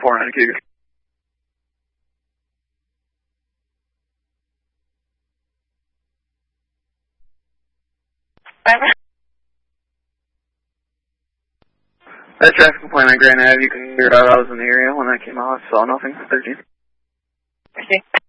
4-9 Cougar. That traffic complaint on Grand Ave, you can figure out I was in the area when I came out. I saw nothing. 13. Okay.